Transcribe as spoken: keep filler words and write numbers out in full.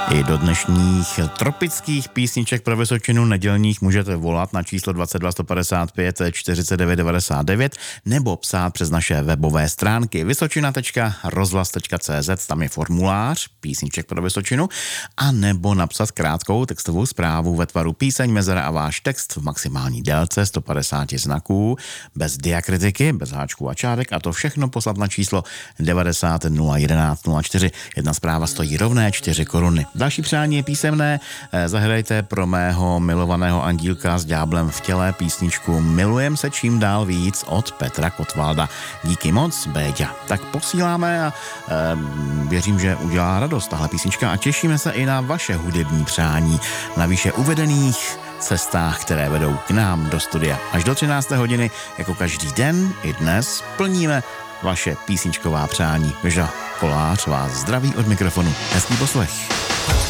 I do dnešních tropických písniček pro Vysočinu nedělních můžete volat na číslo dvacet dva sto padesát pět čtyřicet devět devadesát devět nebo psát přes naše webové stránky vysočina tečka rozhlas tečka cé zet, tam je formulář písniček pro Vysočinu, a nebo napsat krátkou textovou zprávu ve tvaru píseň, mezera a váš text v maximální délce sto padesát znaků, bez diakritiky, bez háčků a čárek, a to všechno poslat na číslo devadesát nula jedenáct nula čtyři. Jedna zpráva stojí rovné čtyři koruny. Další přání je písemné. Zahrajte pro mého milovaného andílka s ďáblem v těle písničku Milujem se čím dál víc od Petra Kotvalda. Díky moc, Béďa. Tak posíláme a e, věřím, že udělá radost tahle písnička a těšíme se i na vaše hudební přání na výše uvedených cestách, které vedou k nám do studia. Až do třinácté hodiny, jako každý den, i dnes plníme vaše písničková přání. Věža Kolář vás zdraví od mikrofonu. Hezký poslech.